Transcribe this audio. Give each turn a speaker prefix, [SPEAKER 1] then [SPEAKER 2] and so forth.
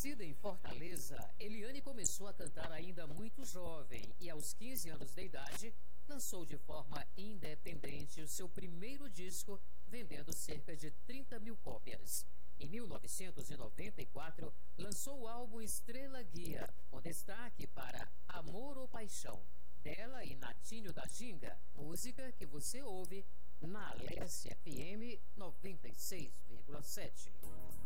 [SPEAKER 1] Nascida em Fortaleza, Eliane começou a cantar ainda muito jovem e, aos 15 anos de idade, lançou de forma independente o seu primeiro disco, vendendo cerca de 30 mil cópias. Em 1994, lançou o álbum Estrela Guia, com destaque para Amor ou Paixão, dela e Natinho da Ginga, música que você ouve na Alesse FM 96,7.